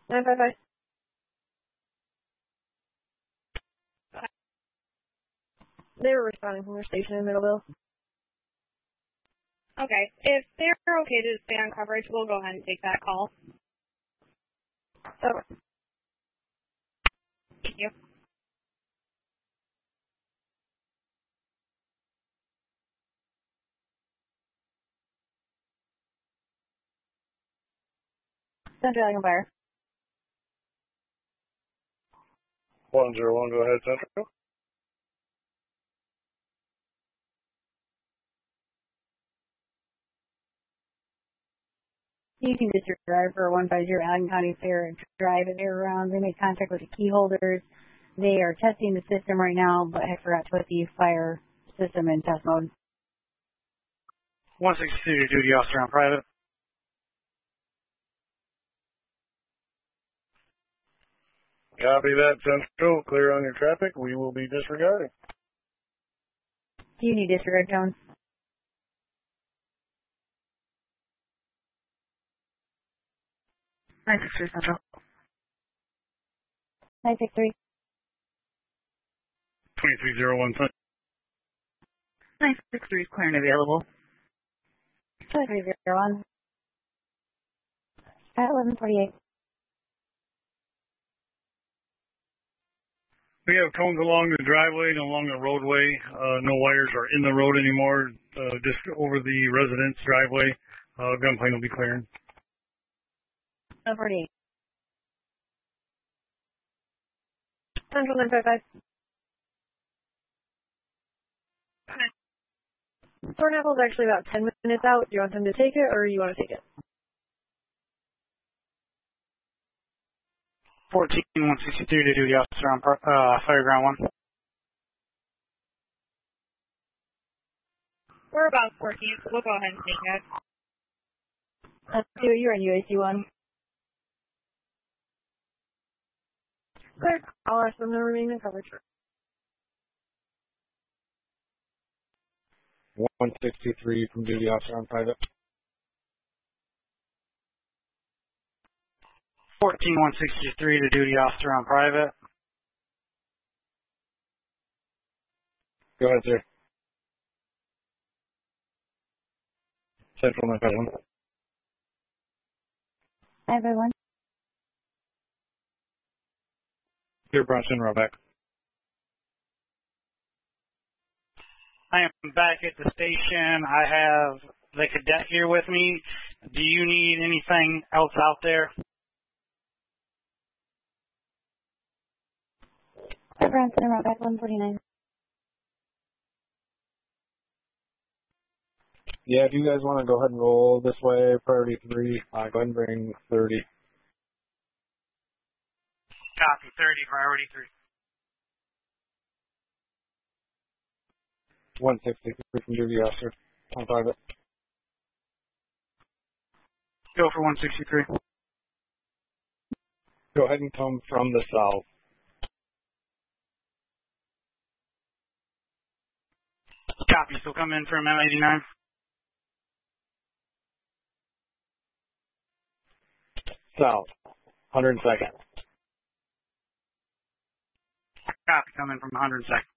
955. They were responding from their station in Middleville. Okay. If they're okay to stay on coverage, we'll go ahead and take that call. Over. Thank you. Central Allegheny Fire. 101, go ahead, Central. You can disregard for 150 Allegheny County Fair Drive and air around. They made contact with the key holders. They are testing the system right now, but I forgot to put the fire system in test mode. 162 duty officer on private. Copy that, Central. Clear on your traffic. We will be disregarding. Do you need disregard tones? 963 Central. 963. 2301 Central. 963 clear and available. 2301. At 1148. We have cones along the driveway and along the roadway. No wires are in the road anymore. Just over the residence driveway. Gunplane will be clearing. 1148. Central 955. Thornapple's actually about 10 minutes out. Do you want them to take it, or you want to take it? 14163 to duty officer on Fireground 1. We're about 14, so we'll go ahead and take it. Let's do it. You're on UAC 1. Clear. I'll ask them to remain in coverage. 163 from duty officer on private. 14163 to duty officer on private. Go ahead, sir. Central 951. 951. Here, Bronson, Roback. I am back at the station. I have the cadet here with me. Do you need anything else out there? Bronson and Roback 149. Yeah, if you guys want to go ahead and roll this way, priority 3, go ahead and bring 30. Copy, 30, priority 3. 163 from duty officer on private. Go for 163. Go ahead and come from the south. Copy, so come in from M89. South, 102nd. Copy, come in from 102nd.